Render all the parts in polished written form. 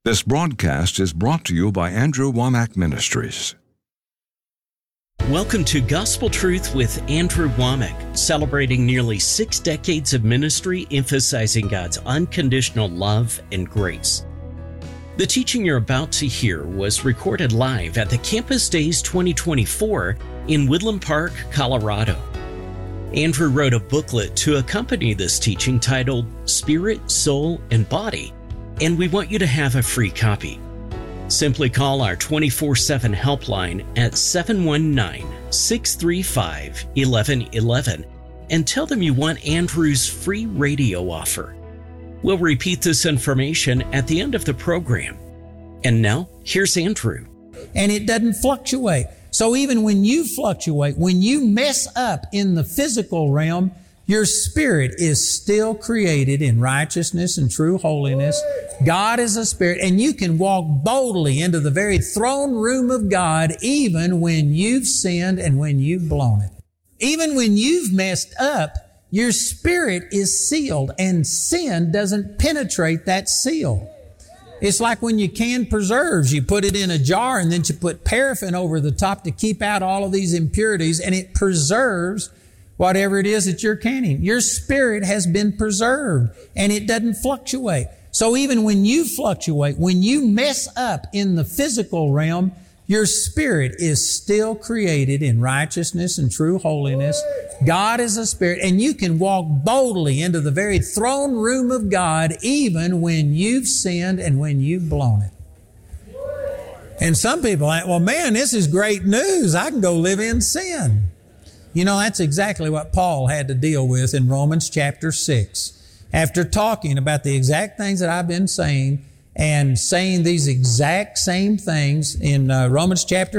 This broadcast is brought to you by Andrew Womack Ministries. Welcome to Gospel Truth with Andrew Womack, celebrating nearly 6 decades of ministry emphasizing God's unconditional love and grace. The teaching you're about to hear was recorded live at the Campus Days 2024 in Woodland Park, Colorado. Andrew wrote a booklet to accompany this teaching titled Spirit, Soul, and Body, and we want you to have a free copy. Simply call our 24/7 helpline at 719-635-1111 and tell them you want Andrew's free radio offer. We'll repeat this information at the end of the program. And now, here's Andrew. And it doesn't fluctuate. So even when you fluctuate, when you mess up in the physical realm, your spirit is still created in righteousness and true holiness. God is a spirit, and you can walk boldly into the very throne room of God even when you've sinned and when you've blown it. Even when you've messed up, your spirit is sealed, and sin doesn't penetrate that seal. It's like when you can preserves, you put it in a jar and then you put paraffin over the top to keep out all of these impurities, and it preserves whatever it is that you're canning. Your spirit has been preserved, and it doesn't fluctuate. So even when you fluctuate, when you mess up in the physical realm, your spirit is still created in righteousness and true holiness. God is a spirit, and you can walk boldly into the very throne room of God even when you've sinned and when you've blown it. And some people are like, well, man, this is great news. I can go live in sin. You know, that's exactly what Paul had to deal with in Romans chapter 6. After talking about the exact things that I've been saying and saying these exact same things in Romans chapter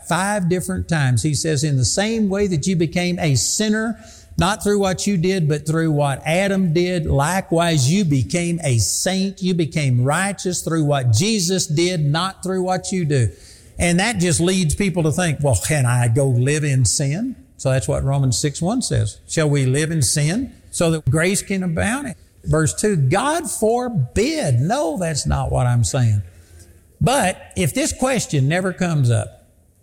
5 different times, he says, in the same way that you became a sinner, not through what you did, but through what Adam did, likewise you became a saint. You became righteous through what Jesus did, not through what you do. And that just leads people to think, well, can I go live in sin? So that's what Romans 6:1 says. Shall we live in sin so that grace can abound? Verse 2, God forbid. No, that's not what I'm saying. But if this question never comes up,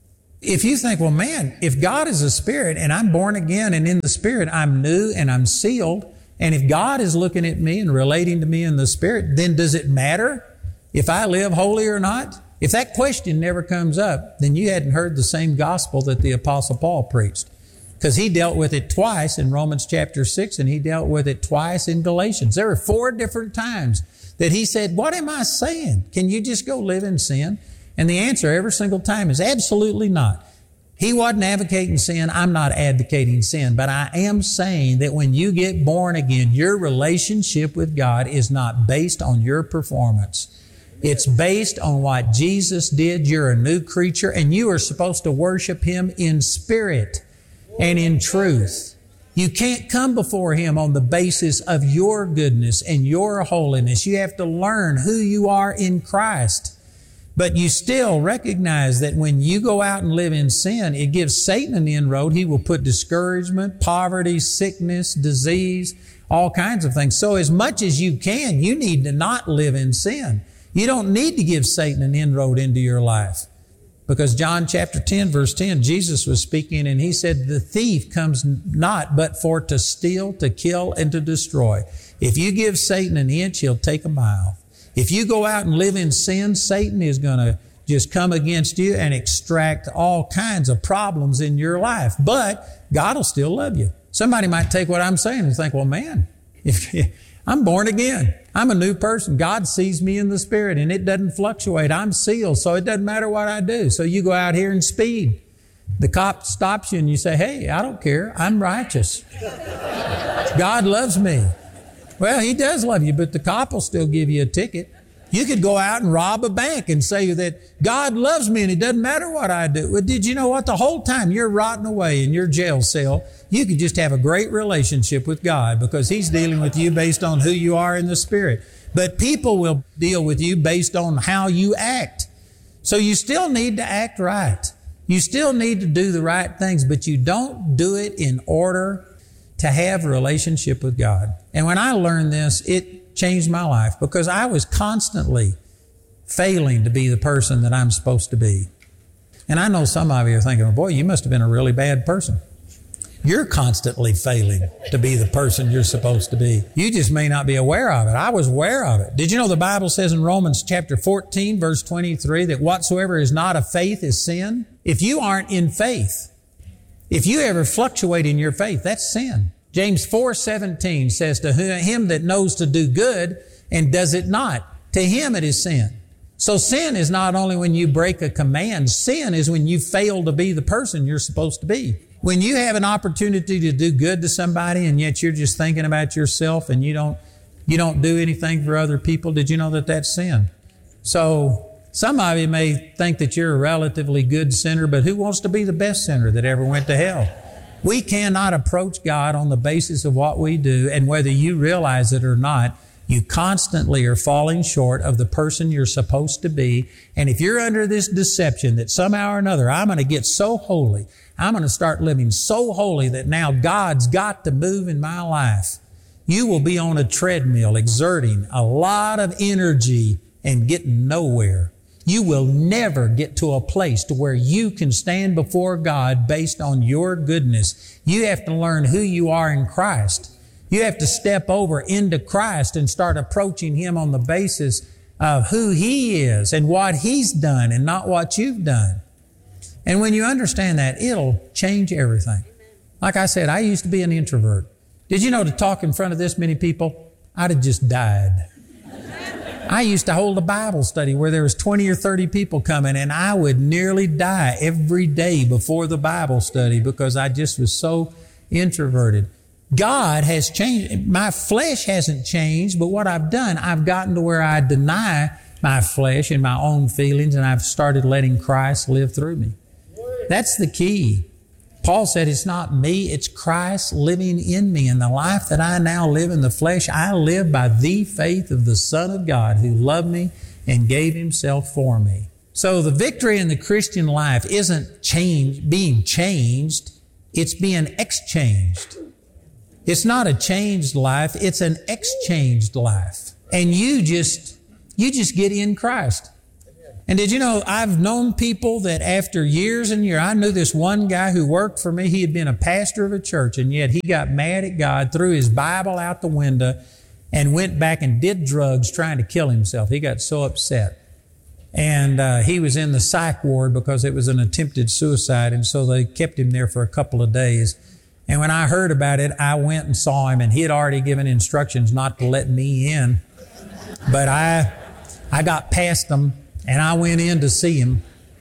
if you think, well, man, if God is a spirit and I'm born again and in the spirit, I'm new and I'm sealed, and if God is looking at me and relating to me in the spirit, then does it matter if I live holy or not? If that question never comes up, then you hadn't heard the same gospel that the Apostle Paul preached. Because he dealt with it twice in Romans chapter 6, and he dealt with it twice in Galatians. There were 4 different times that he said, what am I saying? Can you just go live in sin? And the answer every single time is absolutely not. He wasn't advocating sin. I'm not advocating sin. But I am saying that when you get born again, your relationship with God is not based on your performance. It's based on what Jesus did. You're a new creature, and you are supposed to worship Him in spirit and in truth. You can't come before Him on the basis of your goodness and your holiness. You have to learn who you are in Christ. But you still recognize that when you go out and live in sin, it gives Satan an inroad. He will put discouragement, poverty, sickness, disease, all kinds of things. So as much as you can, you need to not live in sin. You don't need to give Satan an inroad into your life. Because John chapter 10, verse 10, Jesus was speaking and He said, the thief comes not but for to steal, to kill, and to destroy. If you give Satan an inch, he'll take a mile. If you go out and live in sin, Satan is going to just come against you and extract all kinds of problems in your life. But God will still love you. Somebody might take what I'm saying and think, well, man, if I'm born again. I'm a new person. God sees me in the spirit, and it doesn't fluctuate. I'm sealed, so it doesn't matter what I do. So you go out here and speed. The cop stops you and you say, hey, I don't care. I'm righteous. God loves me. Well, He does love you, but the cop will still give you a ticket. You could go out and rob a bank and say that God loves me and it doesn't matter what I do. Well, did you know what? The whole time you're rotting away in your jail cell, you could just have a great relationship with God because He's dealing with you based on who you are in the Spirit. But people will deal with you based on how you act. So you still need to act right. You still need to do the right things, but you don't do it in order to have a relationship with God. And when I learned this, it changed my life because I was constantly failing to be the person that I'm supposed to be. And I know some of you are thinking, boy, you must have been a really bad person. You're constantly failing to be the person you're supposed to be. You just may not be aware of it. I was aware of it. Did you know the Bible says in Romans chapter 14, verse 23, that whatsoever is not of faith is sin? If you aren't in faith, if you ever fluctuate in your faith, that's sin. James 4:17 says, to him that knows to do good and does it not, to him it is sin. So sin is not only when you break a command, sin is when you fail to be the person you're supposed to be. When you have an opportunity to do good to somebody and yet you're just thinking about yourself and you don't do anything for other people, did you know that that's sin? So some of you may think that you're a relatively good sinner, but who wants to be the best sinner that ever went to hell? We cannot approach God on the basis of what we do, and whether you realize it or not, you constantly are falling short of the person you're supposed to be. And if you're under this deception that somehow or another, I'm going to get so holy, I'm going to start living so holy that now God's got to move in my life, you will be on a treadmill exerting a lot of energy and getting nowhere. You will never get to a place to where you can stand before God based on your goodness. You have to learn who you are in Christ. You have to step over into Christ and start approaching Him on the basis of who He is and what He's done and not what you've done. And when you understand that, it'll change everything. Like I said, I used to be an introvert. Did you know to talk in front of this many people, I'd have just died. I used to hold a Bible study where there was 20 or 30 people coming, and I would nearly die every day before the Bible study because I just was so introverted. God has changed. My flesh hasn't changed, but what I've done, I've gotten to where I deny my flesh and my own feelings, and I've started letting Christ live through me. That's the key. Paul said, it's not me, it's Christ living in me. And the life that I now live in the flesh, I live by the faith of the Son of God who loved me and gave Himself for me. So the victory in the Christian life isn't being changed, it's being exchanged. It's not a changed life, it's an exchanged life. And you just get in Christ. And did you know, I've known people that after years and years, I knew this one guy who worked for me. He had been a pastor of a church, and yet he got mad at God, threw his Bible out the window, and went back and did drugs trying to kill himself. He got so upset. And he was in the psych ward because it was an attempted suicide, and so they kept him there for a couple of days. And when I heard about it, I went and saw him, and he had already given instructions not to let me in. But I got past them, and I went in to see him.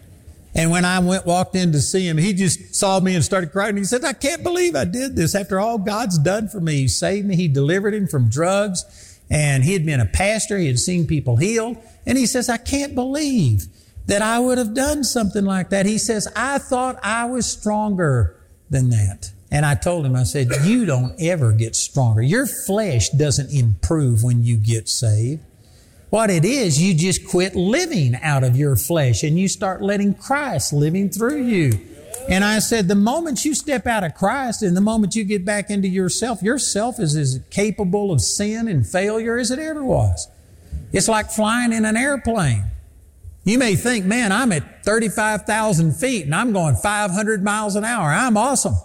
And when I walked in to see him, he just saw me and started crying. He said, I can't believe I did this after all God's done for me. He saved me. He delivered him from drugs. And he had been a pastor. He had seen people healed. And he says, I can't believe that I would have done something like that. He says, I thought I was stronger than that. And I told him, I said, you don't ever get stronger. Your flesh doesn't improve when you get saved. What it is, you just quit living out of your flesh and you start letting Christ living through you. And I said, the moment you step out of Christ and the moment you get back into yourself is as capable of sin and failure as it ever was. It's like flying in an airplane. You may think, man, I'm at 35,000 feet and I'm going 500 miles an hour. I'm awesome.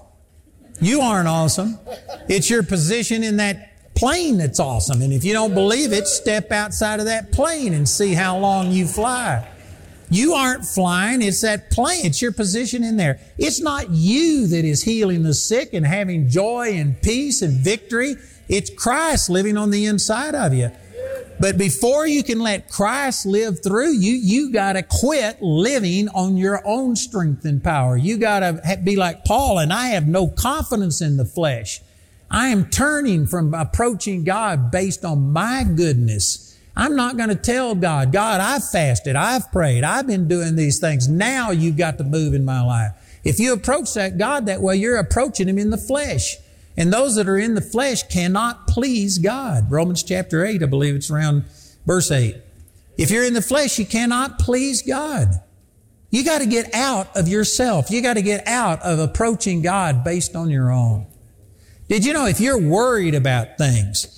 You aren't awesome. It's your position in that plane that's awesome. And if you don't believe it, step outside of that plane and see how long you fly. You aren't flying. It's that plane. It's your position in there. It's not you that is healing the sick and having joy and peace and victory. It's Christ living on the inside of you. But before you can let Christ live through you, you got to quit living on your own strength and power. You got to be like Paul, and I have no confidence in the flesh. I am turning from approaching God based on my goodness. I'm not going to tell God, I've fasted, I've prayed, I've been doing these things. Now you've got to move in my life. If you approach God that way, you're approaching Him in the flesh. And those that are in the flesh cannot please God. Romans chapter 8, I believe it's around verse 8. If you're in the flesh, you cannot please God. You got to get out of yourself. You got to get out of approaching God based on your own. Did you know if you're worried about things,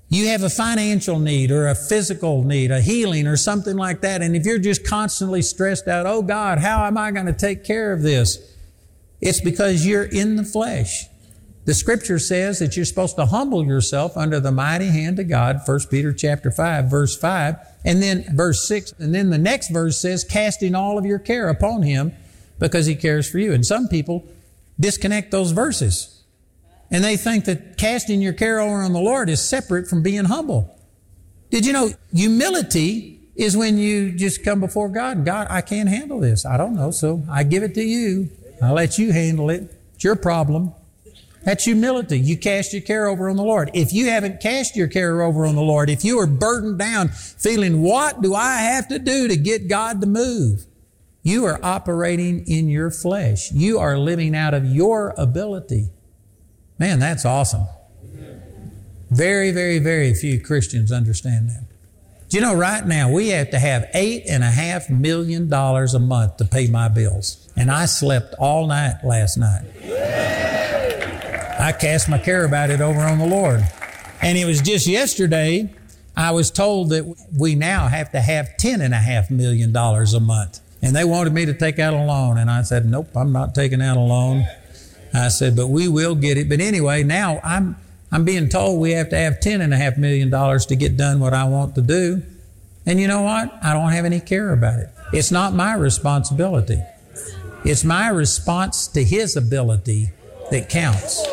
You have a financial need or a physical need, a healing or something like that. And if you're just constantly stressed out, oh God, how am I going to take care of this? It's because you're in the flesh. The Scripture says that you're supposed to humble yourself under the mighty hand of God, 1 Peter chapter 5, verse 5, and then verse 6. And then the next verse says, casting all of your care upon Him because He cares for you. And some people disconnect those verses. And they think that casting your care over on the Lord is separate from being humble. Did you know humility is when you just come before God? God, I can't handle this. I don't know, so I give it to you. I'll let you handle it. It's your problem. That's humility. You cast your care over on the Lord. If you haven't cast your care over on the Lord, if you are burdened down feeling, what do I have to do to get God to move? You are operating in your flesh. You are living out of your ability. Man, that's awesome. Very, very, very few Christians understand that. Do you know right now we have to have $8.5 million a month to pay my bills. And I slept all night last night. I cast my care about it over on the Lord. And it was just yesterday I was told that we now have to have $10.5 million a month. And they wanted me to take out a loan. And I said, nope, I'm not taking out a loan. I said, but we will get it. But anyway, now I'm being told we have to have $10.5 million to get done what I want to do. And you know what? I don't have any care about it. It's not my responsibility. It's my response to His ability that counts.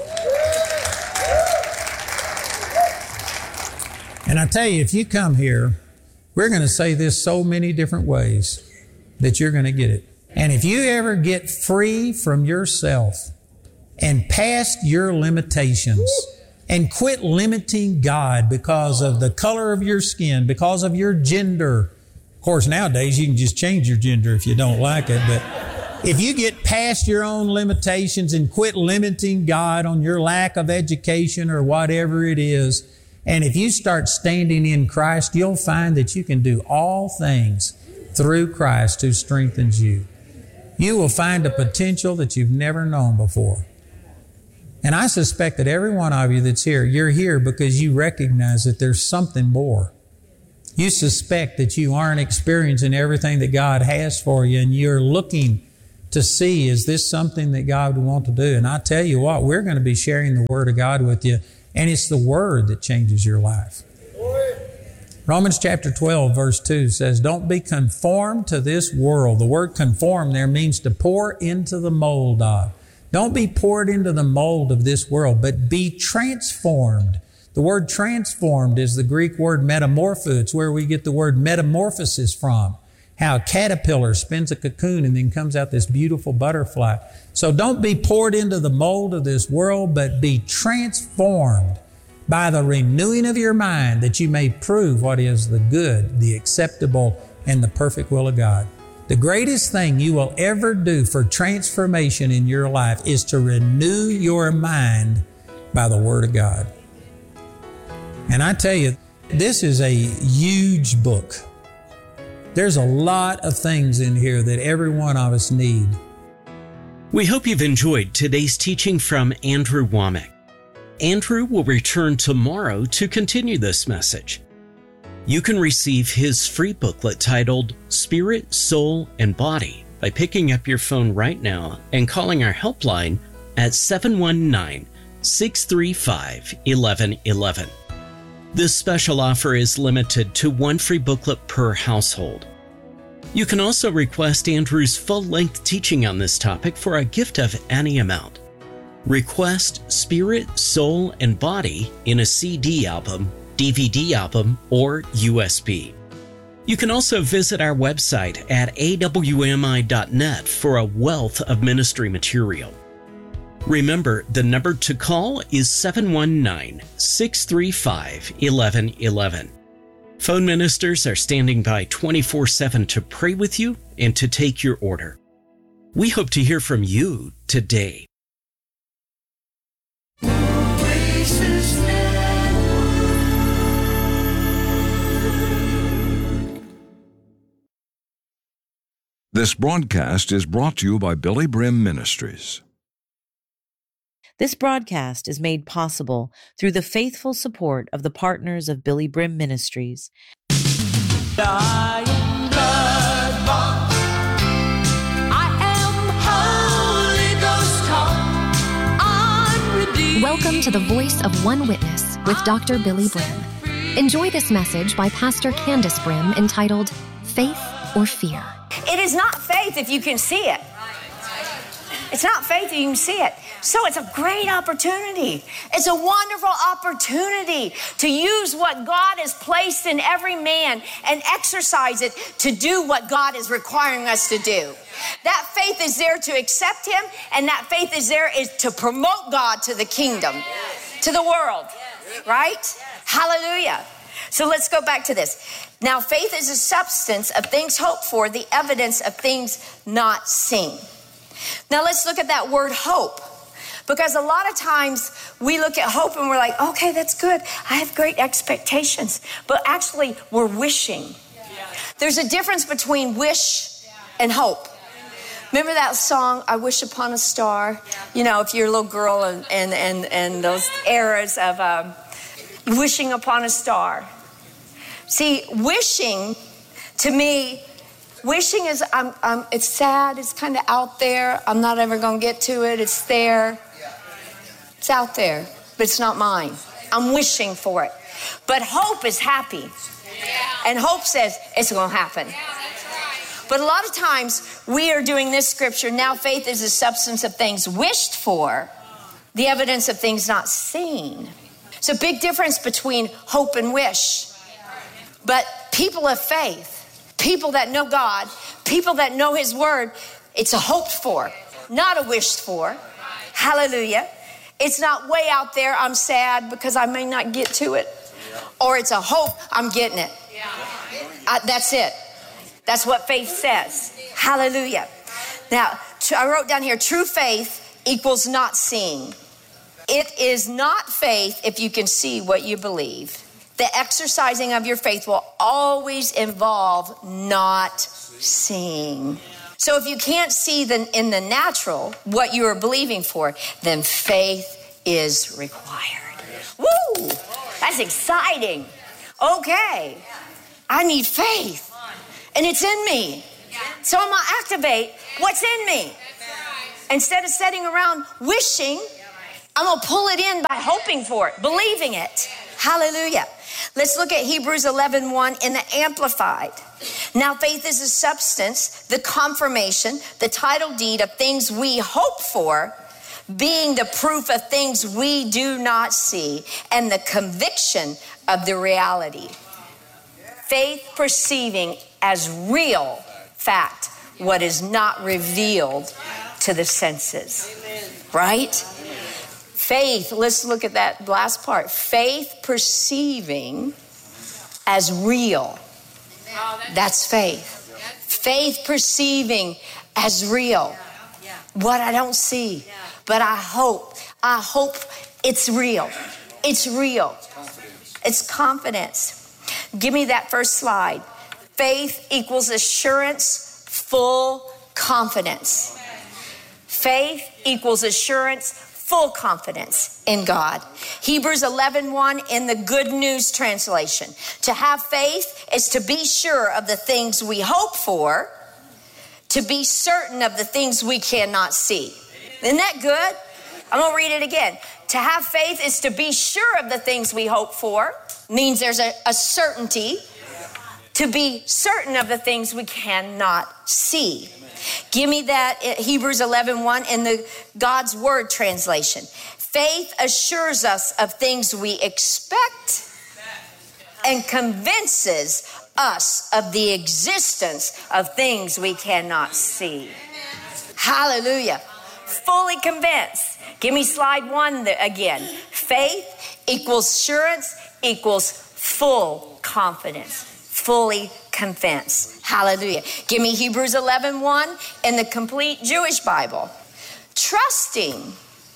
And I tell you, if you come here, we're going to say this so many different ways that you're going to get it. And if you ever get free from yourself and past your limitations and quit limiting God because of the color of your skin, because of your gender. Of course, nowadays you can just change your gender if you don't like it. But if you get past your own limitations and quit limiting God on your lack of education or whatever it is, and if you start standing in Christ, you'll find that you can do all things through Christ who strengthens you. You will find a potential that you've never known before. And I suspect that every one of you that's here, you're here because you recognize that there's something more. You suspect that you aren't experiencing everything that God has for you, and you're looking to see, is this something that God would want to do? And I tell you what, we're going to be sharing the Word of God with you, and it's the Word that changes your life. Romans chapter 12, verse 2 says, don't be conformed to this world. The word conform there means to pour into the mold of. Don't be poured into the mold of this world, but be transformed. The word transformed is the Greek word metamorpho. It's where we get the word metamorphosis from. How a caterpillar spins a cocoon and then comes out this beautiful butterfly. So don't be poured into the mold of this world, but be transformed by the renewing of your mind, that you may prove what is the good, the acceptable, and the perfect will of God. The greatest thing you will ever do for transformation in your life is to renew your mind by the Word of God. And I tell you, this is a huge book. There's a lot of things in here that every one of us need. We hope you've enjoyed today's teaching from Andrew Wommack. Andrew will return tomorrow to continue this message. You can receive his free booklet titled Spirit, Soul, and Body by picking up your phone right now and calling our helpline at 719-635-1111. This special offer is limited to one free booklet per household. You can also request Andrew's full-length teaching on this topic for a gift of any amount. Request Spirit, Soul, and Body in a CD album, DVD album, or USB. You can also visit our website at awmi.net for a wealth of ministry material. Remember, the number to call is 719-635-1111. Phone ministers are standing by 24/7 to pray with you and to take your order. We hope to hear from you today. This broadcast is brought to you by Billy Brim Ministries. This broadcast is made possible through the faithful support of the partners of Billy Brim Ministries. Welcome to the Voice of One Witness with Dr. Billy Brim. Enjoy this message by Pastor Candace Brim entitled, Faith or Fear. It is not faith if you can see it. It's not faith if you can see it. So it's a great opportunity. It's a wonderful opportunity to use what God has placed in every man and exercise it to do what God is requiring us to do. That faith is there to accept Him, and that faith is there is to promote God to the kingdom, to the world, right? Hallelujah. So let's go back to this. Now, faith is a substance of things hoped for, the evidence of things not seen. Now, let's look at that word hope. Because a lot of times we look at hope and we're like, okay, that's good. I have great expectations. But actually, we're wishing. There's a difference between wish and hope. Remember that song, I Wish Upon a Star? You know, if you're a little girl and those eras of wishing upon a star. See, wishing, to me, wishing is, it's sad, it's kind of out there. I'm not ever going to get to it. It's there. It's out there, but it's not mine. I'm wishing for it. But hope is happy. And hope says it's going to happen. But a lot of times we are doing this scripture. Now faith is the substance of things wished for, the evidence of things not seen. So big difference between hope and wish. But people of faith, people that know God, people that know His word, it's a hoped for, not a wished for. Hallelujah. It's not way out there, I'm sad because I may not get to it. Or it's a hope, I'm getting it. That's it. That's what faith says. Hallelujah. Now, I wrote down here, true faith equals not seeing. It is not faith if you can see what you believe. The exercising of your faith will always involve not seeing. So if you can't see in the natural what you are believing for, then faith is required. Woo! That's exciting. Okay. I need faith. And it's in me. So I'm going to activate what's in me. Instead of sitting around wishing, I'm going to pull it in by hoping for it, believing it. Hallelujah. Let's look at Hebrews 11:1 in the Amplified. Now faith is a substance, the confirmation, the title deed of things we hope for, being the proof of things we do not see, and the conviction of the reality. Faith perceiving as real fact what is not revealed to the senses. Right? Faith, let's look at that last part. Faith perceiving as real. That's faith. Faith perceiving as real. What I don't see, but I hope it's real. It's real. It's confidence. Give me that first slide. Faith equals assurance, full confidence. Faith equals assurance, full confidence in God. Hebrews 11:1 in the Good News translation. To have faith is to be sure of the things we hope for, to be certain of the things we cannot see. Isn't that good? I'm going to read it again. To have faith is to be sure of the things we hope for, means there's a certainty. To be certain of the things we cannot see. Give me that Hebrews 11:1 in the God's Word translation. Faith assures us of things we expect and convinces us of the existence of things we cannot see. Hallelujah. Fully convinced. Give me slide 1 again. Faith equals assurance equals full confidence. Fully convinced. Hallelujah. Give me Hebrews 11:1 in the complete Jewish Bible. Trusting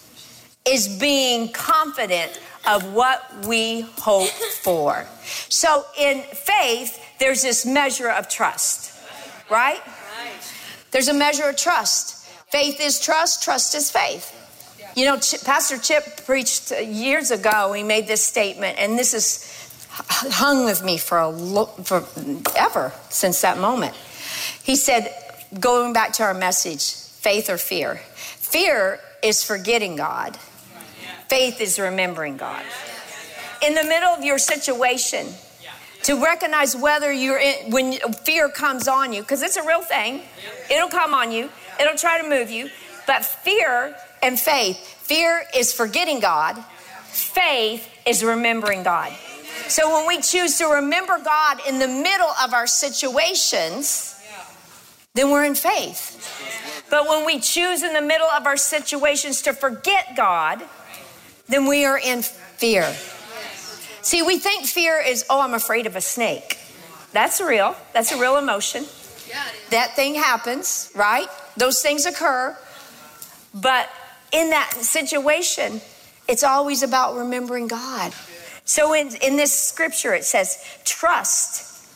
is being confident of what we hope for. So in faith, there's this measure of trust, right? There's a measure of trust. Faith is trust, trust is faith. You know, Pastor Chip preached years ago. He made this statement, and this has hung with me forever since that moment. He said, going back to our message, faith or fear. Fear is forgetting God. Faith is remembering God. In the middle of your situation, to recognize whether you're in, when fear comes on you, because it's a real thing. It'll come on you. It'll try to move you. But fear and faith. Fear is forgetting God. Faith is remembering God. So when we choose to remember God in the middle of our situations, then we're in faith. But when we choose in the middle of our situations to forget God, then we are in fear. See, we think fear is, oh, I'm afraid of a snake. That's real. That's a real emotion. That thing happens, right? Those things occur. But in that situation, it's always about remembering God. So in this scripture, it says, trust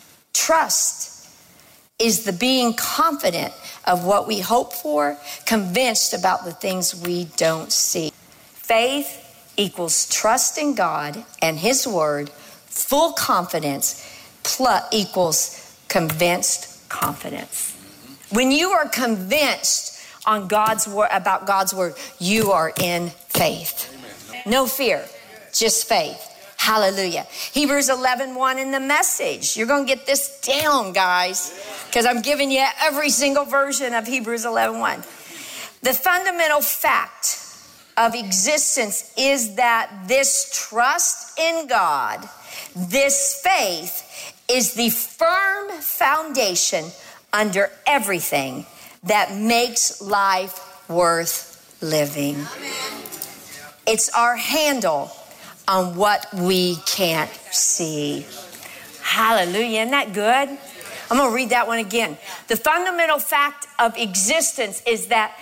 is the being confident of what we hope for, convinced about the things we don't see. Faith equals trust in God and His Word, full confidence equals convinced confidence. When you are convinced on God's word, about God's Word, you are in faith. No fear, just faith. Hallelujah. Hebrews 11:1 in the Message. You're going to get this down, guys, because I'm giving you every single version of Hebrews 11:1. The fundamental fact of existence is that this trust in God, this faith, is the firm foundation under everything that makes life worth living. It's our handle on what we can't see. Hallelujah. Isn't that good? I'm going to read that one again. The fundamental fact of existence is that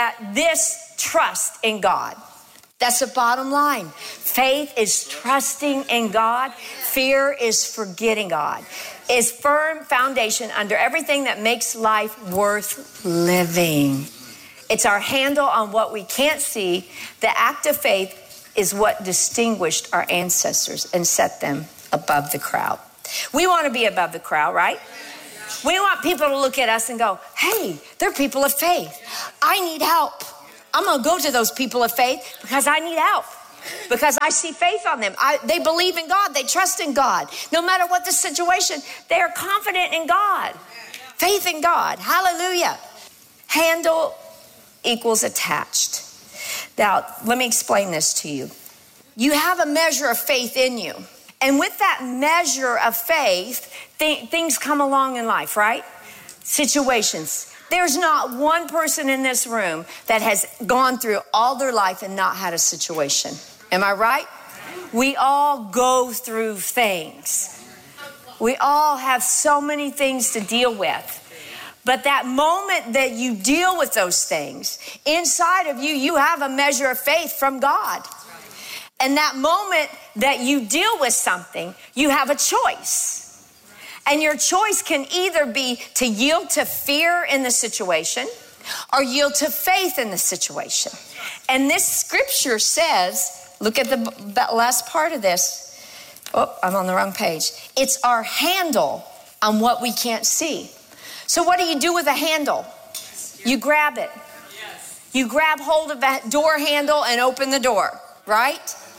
this trust in God. That's the bottom line. Faith is trusting in God. Fear is forgetting God. It's firm foundation under everything that makes life worth living. It's our handle on what we can't see. The act of faith is what distinguished our ancestors and set them above the crowd. We want to be above the crowd, right? We want people to look at us and go, hey, they're people of faith. I need help. I'm going to go to those people of faith because I need help. Because I see faith on them. They believe in God. They trust in God. No matter what the situation, they are confident in God. Faith in God. Hallelujah. Handle equals attached. Now, let me explain this to you. You have a measure of faith in you. And with that measure of faith, things come along in life, right? Situations. There's not one person in this room that has gone through all their life and not had a situation. Am I right? We all go through things. We all have so many things to deal with. But that moment that you deal with those things, inside of you, you have a measure of faith from God. And that moment that you deal with something, you have a choice. And your choice can either be to yield to fear in the situation or yield to faith in the situation. And this scripture says, look at the last part of this. Oh, I'm on the wrong page. It's our handle on what we can't see. So what do you do with a handle? You grab it. You grab hold of that door handle and open the door, right?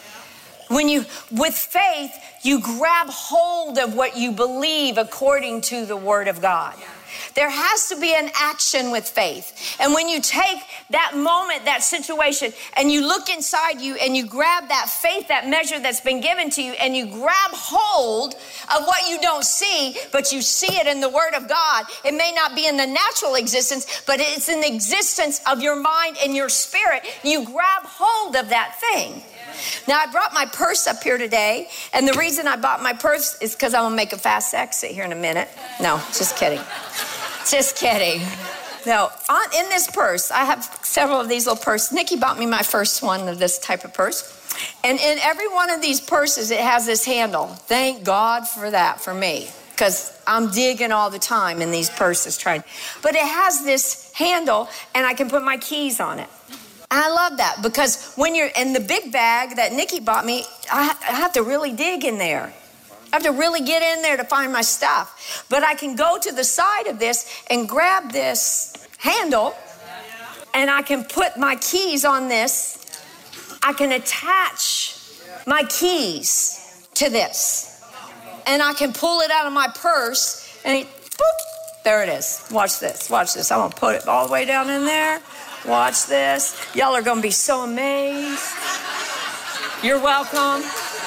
With faith, you grab hold of what you believe according to the Word of God. There has to be an action with faith. And when you take that moment, that situation, and you look inside you and you grab that faith, that measure that's been given to you, and you grab hold of what you don't see, but you see it in the Word of God. It may not be in the natural existence, but it's in the existence of your mind and your spirit. You grab hold of that thing. Now, I brought my purse up here today, and the reason I bought my purse is because I'm going to make a fast exit here in a minute. No, just kidding. Just kidding. No, in this purse, I have several of these little purses. Nikki bought me my first one of this type of purse. And in every one of these purses, it has this handle. Thank God for that for me, because I'm digging all the time in these purses trying. But it has this handle, and I can put my keys on it. And I love that because when you're in the big bag that Nikki bought me, I have to really dig in there. I have to really get in there to find my stuff. But I can go to the side of this and grab this handle, and I can put my keys on this. I can attach my keys to this. And I can pull it out of my purse, and boop, there it is. Watch this, watch this. I'm gonna put it all the way down in there. Watch this. Y'all are gonna be so amazed. You're welcome.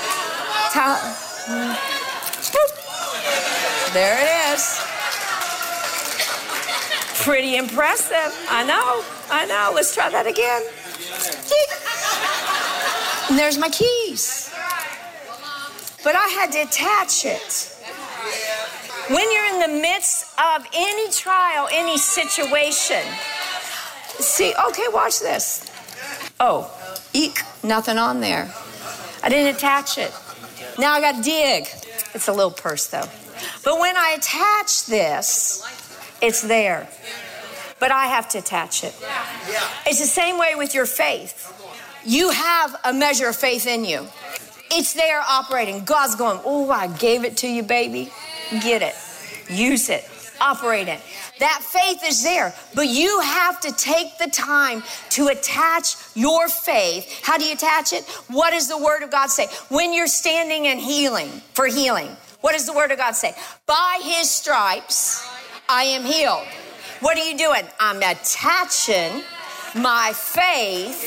There it is. Pretty impressive. I know. Let's try that again. And there's my keys. But I had to attach it. When you're in the midst of any trial, any situation, see, okay, watch this. Oh, eek, nothing on there. I didn't attach it. Now I got to dig. It's a little purse though. But when I attach this, it's there. But I have to attach it. It's the same way with your faith. You have a measure of faith in you. It's there operating. God's going, oh, I gave it to you, baby. Get it. Use it. Operate it. That faith is there, but you have to take the time to attach your faith. How do you attach it? What does the Word of God say? When you're standing in for healing, what does the Word of God say? By His stripes, I am healed. What are you doing? I'm attaching my faith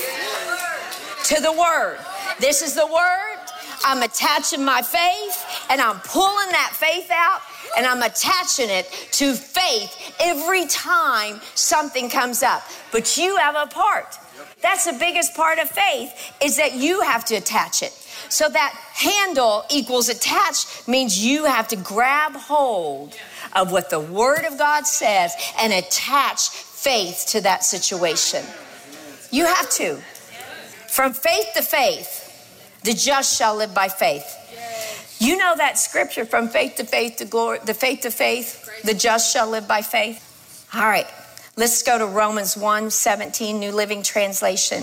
to the Word. This is the Word. I'm attaching my faith, and I'm pulling that faith out, and I'm attaching it to faith every time something comes up. But you have a part. That's the biggest part of faith, is that you have to attach it. So that handle equals attached means you have to grab hold of what the Word of God says and attach faith to that situation. You have to. From faith to faith, the just shall live by faith. You know that scripture, from faith to faith to glory, the faith to faith, the just shall live by faith. All right, let's go to Romans 1:17, New Living Translation.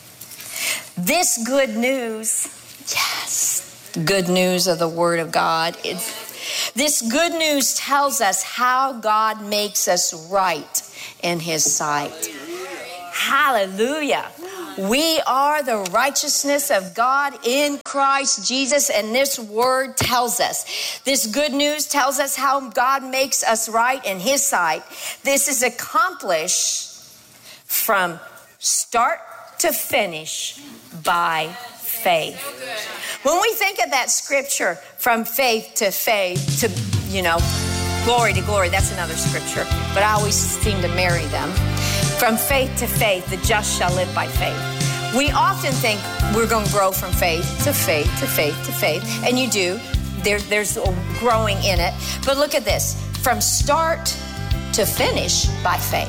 This good news, yes, good news of the Word of God. This good news tells us how God makes us right in His sight. Hallelujah. We are the righteousness of God in Christ Jesus, and this word tells us. This good news tells us how God makes us right in His sight. This is accomplished from start to finish by faith. When we think of that scripture, from faith to faith to, glory to glory, that's another scripture, but I always seem to marry them. From faith to faith, the just shall live by faith. We often think we're going to grow from faith to faith to faith to faith, and you do. There's growing in it. But look at this. From start to finish by faith.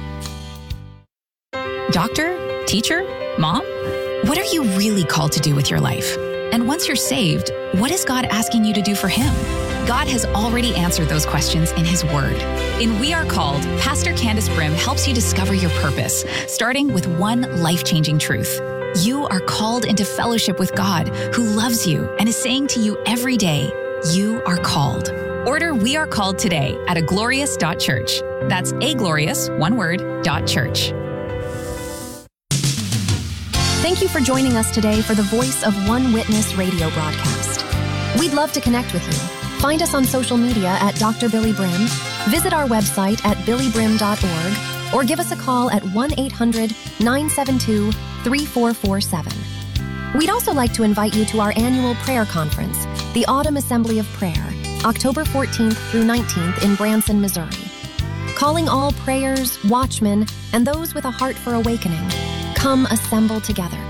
Doctor, teacher, mom, what are you really called to do with your life? And once you're saved, what is God asking you to do for Him? God has already answered those questions in His Word. In We Are Called, Pastor Candace Brim helps you discover your purpose, starting with one life-changing truth. You are called into fellowship with God, who loves you and is saying to you every day, you are called. Order We Are Called today at aglorious.church. That's aglorious, one word, .church. Thank you for joining us today for the Voice of One Witness radio broadcast. We'd love to connect with you. Find us on social media at Dr. Billy Brim, visit our website at billybrim.org, or give us a call at 1-800-972-3447. We'd also like to invite you to our annual prayer conference, the Autumn Assembly of Prayer, October 14th through 19th in Branson, Missouri. Calling all prayers, watchmen, and those with a heart for awakening, come assemble together.